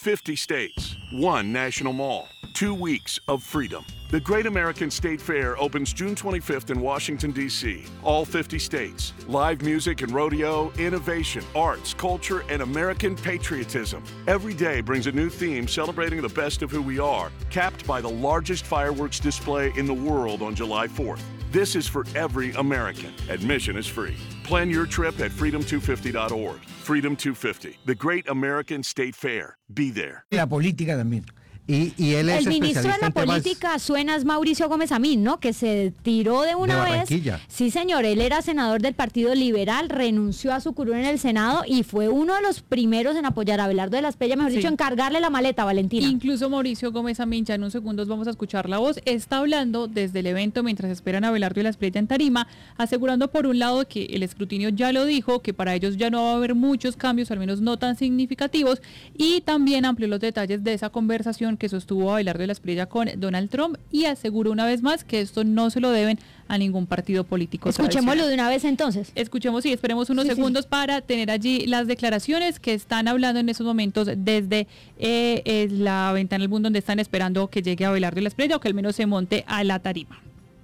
50 states, one national mall, 2 weeks of freedom. The Great American State Fair opens June 25th in Washington, D.C. All 50 states. Live music and rodeo, innovation, arts, culture, and American patriotism. Every day brings a new theme celebrating the best of who we are, capped by the largest fireworks display in the world on July 4th. This is for every American. Admission is free. Plan your trip at freedom250.org. Freedom 250, the Great American State Fair. Be there. La política también. Y él es el ministro de la política suena es Mauricio Gómez Amín, ¿no? Que se tiró de una vez. Sí, señor, él era senador del Partido Liberal, renunció a su curul en el Senado y fue uno de los primeros en apoyar a Abelardo de la Espriella, mejor dicho, en cargarle la maleta, Valentina. Incluso Mauricio Gómez Amín, ya en unos segundos vamos a escuchar la voz, está hablando desde el evento mientras esperan a Abelardo de la Espriella en tarima, asegurando por un lado que el escrutinio ya lo dijo, que para ellos ya no va a haber muchos cambios, al menos no tan significativos, y también amplió los detalles de esa conversación que sostuvo Abelardo de la Espriella con Donald Trump y aseguró una vez más que esto no se lo deben a ningún partido político. Escuchémoslo de una vez entonces. Escuchemos y esperemos unos segundos para tener allí las declaraciones que están hablando en esos momentos desde la ventana del mundo donde están esperando que llegue Abelardo de la Espriella o que al menos se monte a la tarima.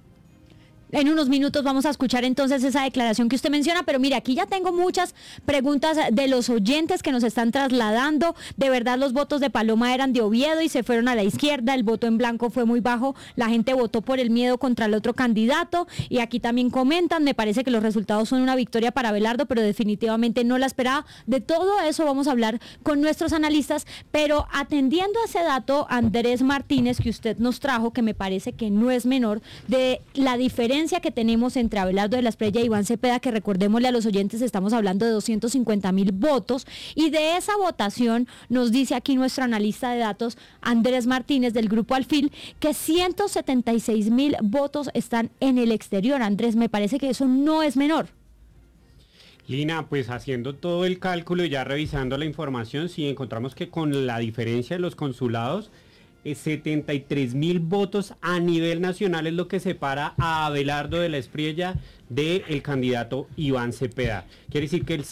En unos minutos vamos a escuchar entonces esa declaración que usted menciona, pero mire, aquí ya tengo muchas preguntas de los oyentes que nos están trasladando. De verdad los votos de Paloma eran de Oviedo y se fueron a la izquierda, el voto en blanco fue muy bajo, la gente votó por el miedo contra el otro candidato y aquí también comentan, me parece que los resultados son una victoria para Abelardo, pero definitivamente no la esperaba. De todo eso vamos a hablar con nuestros analistas, pero atendiendo a ese dato, Andrés Martínez, que usted nos trajo, que me parece que no es menor, de la diferencia que tenemos entre Abelardo de la Espriella y Iván Cepeda, que recordémosle a los oyentes, estamos hablando de 250,000 votos, y de esa votación nos dice aquí nuestro analista de datos, Andrés Martínez, del Grupo Alfil, que 176,000 votos están en el exterior. Andrés, me parece que eso no es menor. Lina, pues haciendo todo el cálculo y ya revisando la información, sí encontramos que con la diferencia de los consulados, 73,000 votos a nivel nacional es lo que separa a Abelardo de la Espriella del candidato Iván Cepeda. Quiere decir que el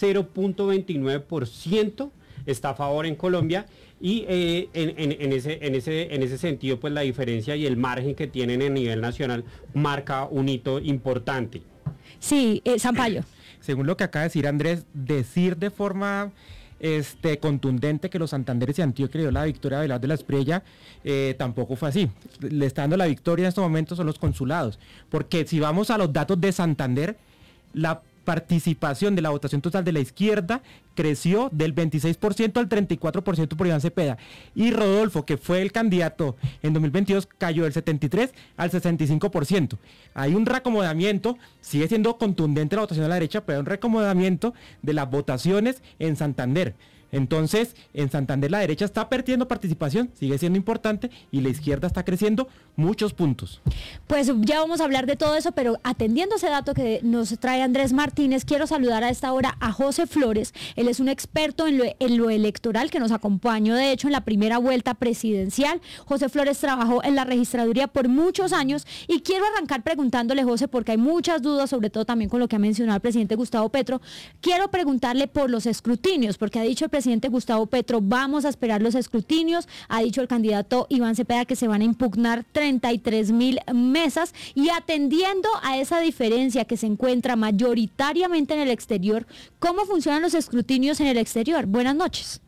0.29% está a favor en Colombia y en ese sentido pues la diferencia y el margen que tienen a nivel nacional marca un hito importante. Sí, Sampaio. Según lo que acaba de decir Andrés, decir de forma contundente que los santanderes y Antioquia le dio la victoria a Abelardo de la Espriella, tampoco fue así. Le está dando la victoria en estos momentos son los consulados, porque si vamos a los datos de Santander, la participación de la votación total de la izquierda creció del 26% al 34% por Iván Cepeda, y Rodolfo, que fue el candidato en 2022, cayó del 73% al 65%. Hay un reacomodamiento, sigue siendo contundente la votación de la derecha, pero hay un reacomodamiento de las votaciones en Santander. Entonces, en Santander la derecha está perdiendo participación, sigue siendo importante, y la izquierda está creciendo muchos puntos. Pues ya vamos a hablar de todo eso, pero atendiendo ese dato que nos trae Andrés Martínez, quiero saludar a esta hora a José Flores. Él es un experto en lo electoral que nos acompañó, de hecho, en la primera vuelta presidencial. José Flores trabajó en la registraduría por muchos años y quiero arrancar preguntándole, José, porque hay muchas dudas, sobre todo también con lo que ha mencionado el presidente Gustavo Petro. Quiero preguntarle por los escrutinios, porque ha dicho el presidente Gustavo Petro, vamos a esperar los escrutinios, ha dicho el candidato Iván Cepeda que se van a impugnar 33,000 mesas, y atendiendo a esa diferencia que se encuentra mayoritariamente en el exterior, ¿cómo funcionan los escrutinios en el exterior? Buenas noches.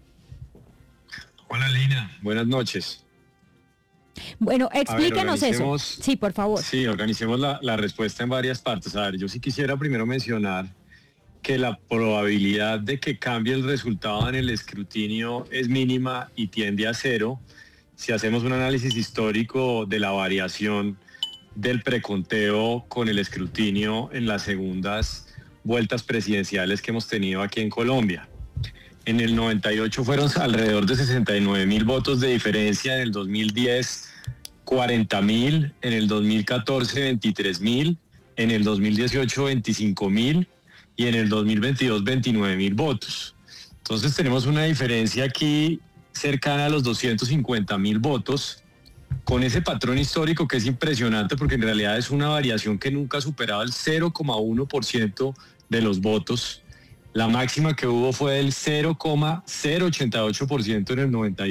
Hola Lina, buenas noches. Bueno, explíquenos eso. Sí, por favor. Sí, organicemos la respuesta en varias partes. A ver, yo sí quisiera primero mencionar que la probabilidad de que cambie el resultado en el escrutinio es mínima y tiende a cero si hacemos un análisis histórico de la variación del preconteo con el escrutinio en las segundas vueltas presidenciales que hemos tenido aquí en Colombia. En el 98 fueron alrededor de 69,000 votos de diferencia, en el 2010 40,000, en el 2014 23,000, en el 2018 25,000 y en el 2022 29,000 votos. Entonces tenemos una diferencia aquí cercana a los 250,000 votos, con ese patrón histórico que es impresionante porque en realidad es una variación que nunca ha superado el 0,1% de los votos. La máxima que hubo fue del 0,088% en el 98.